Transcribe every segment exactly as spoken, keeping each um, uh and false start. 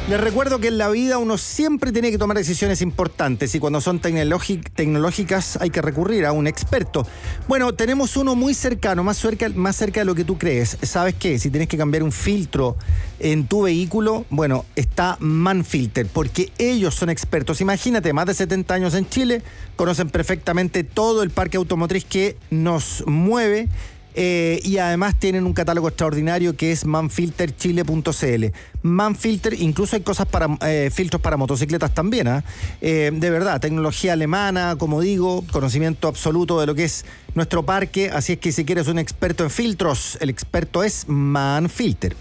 Les recuerdo que en la vida uno siempre tiene que tomar decisiones importantes y cuando son tecnológic- tecnológicas hay que recurrir a un experto. Bueno, tenemos uno muy cercano, más cerca, más cerca de lo que tú crees. ¿Sabes qué? Si tienes que cambiar un filtro en tu vehículo, bueno, está Manfilter, porque ellos son expertos. Imagínate, más de setenta años en Chile, conocen perfectamente todo el parque automotriz que nos mueve. Eh, y además tienen un catálogo extraordinario que es manfilter chile punto c l. Manfilter, incluso hay cosas para eh, filtros para motocicletas también, ¿eh? Eh, de verdad, tecnología alemana, como digo, conocimiento absoluto de lo que es nuestro parque, así es que si quieres un experto en filtros, el experto es Manfilter.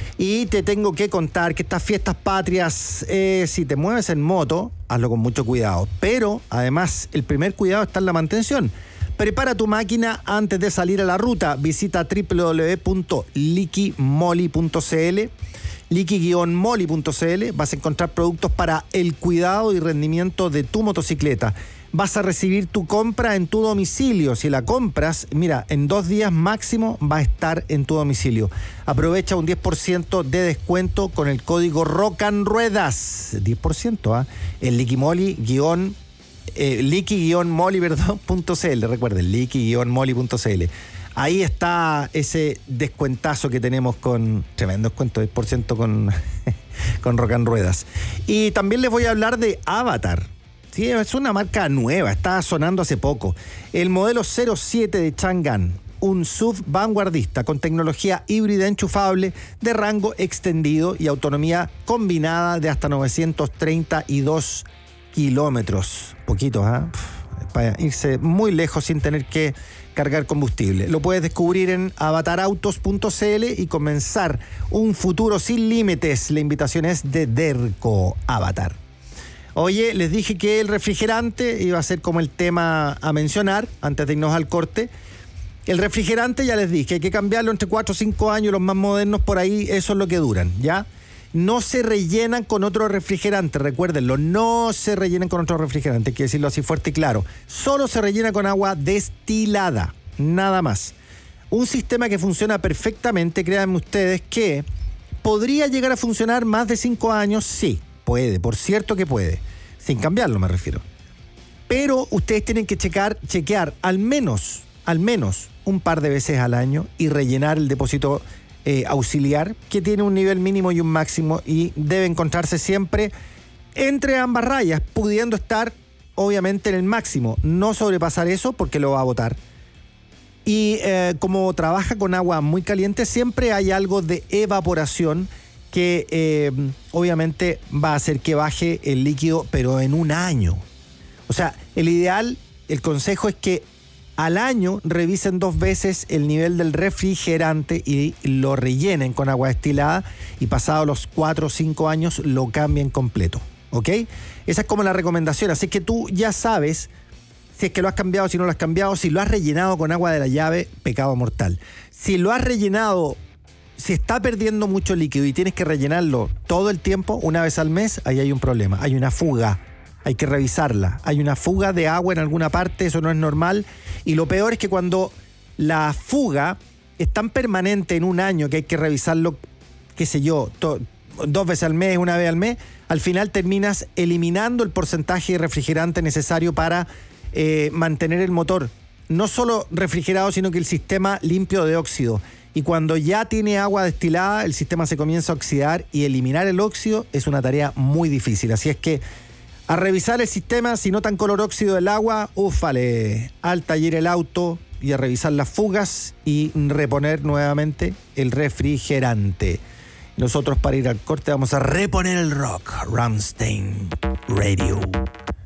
Y te tengo que contar que estas fiestas patrias, eh, si te mueves en moto, hazlo con mucho cuidado, pero además el primer cuidado está en la mantención. Prepara tu máquina antes de salir a la ruta. Visita doble u doble u doble u punto liqui moly punto c l, liqui moly punto c l. Vas a encontrar productos para el cuidado y rendimiento de tu motocicleta. Vas a recibir tu compra en tu domicilio. Si la compras, mira, en dos días máximo va a estar en tu domicilio. Aprovecha un diez por ciento de descuento con el código ROCANRUEDAS. diez por ciento, ¿ah? ¿eh? En liquimoly guión Eh, liqui-moly, perdón, punto cl. Recuerden, liqui-moly punto cl. Ahí está ese descuentazo que tenemos con tremendo descuento, diez por ciento con, con Rock and Ruedas. Y también les voy a hablar de Avatar. Sí, es una marca nueva, está sonando hace poco. El modelo cero siete de Chang'an, un S U V vanguardista con tecnología híbrida enchufable de rango extendido y autonomía combinada de hasta novecientos treinta y dos kilómetros. Poquitos, ¿ah? ¿eh? Para irse muy lejos sin tener que cargar combustible. Lo puedes descubrir en avatar autos punto c l y comenzar un futuro sin límites. La invitación es de Derco Avatar. Oye, les dije que el refrigerante iba a ser como el tema a mencionar antes de irnos al corte. El refrigerante, ya les dije, hay que cambiarlo entre cuatro o cinco años, los más modernos por ahí, eso es lo que duran, ¿ya? No se rellenan con otro refrigerante, recuérdenlo, no se rellenan con otro refrigerante, hay que decirlo así fuerte y claro. Solo se rellena con agua destilada, nada más. Un sistema que funciona perfectamente, créanme ustedes que podría llegar a funcionar más de cinco años, sí, puede, por cierto que puede, sin cambiarlo me refiero. Pero ustedes tienen que checar, chequear al menos, al menos un par de veces al año y rellenar el depósito Eh, auxiliar, que tiene un nivel mínimo y un máximo y debe encontrarse siempre entre ambas rayas, pudiendo estar obviamente en el máximo, no sobrepasar eso porque lo va a botar. Y eh, como trabaja con agua muy caliente, siempre hay algo de evaporación que eh, obviamente va a hacer que baje el líquido, pero en un año. O sea, el ideal, el consejo es que al año revisen dos veces el nivel del refrigerante y lo rellenen con agua destilada y pasados los cuatro o cinco años lo cambien completo, ¿ok? Esa es como la recomendación, así que tú ya sabes si es que lo has cambiado, si no lo has cambiado, si lo has rellenado con agua de la llave, pecado mortal. Si lo has rellenado, si está perdiendo mucho líquido y tienes que rellenarlo todo el tiempo, una vez al mes, ahí hay un problema, hay una fuga. Hay que revisarla. Hay una fuga de agua en alguna parte, eso no es normal. Y lo peor es que cuando la fuga es tan permanente en un año que hay que revisarlo, qué sé yo, to- dos veces al mes, una vez al mes, al final terminas eliminando el porcentaje de refrigerante necesario para eh, mantener el motor no solo refrigerado, sino que el sistema limpio de óxido. Y cuando ya tiene agua destilada, el sistema se comienza a oxidar y eliminar el óxido es una tarea muy difícil. Así es que a revisar el sistema, si notan color óxido del agua, úfale, al taller el auto y a revisar las fugas y reponer nuevamente el refrigerante. Nosotros para ir al corte vamos a reponer el rock. Rammstein Radio.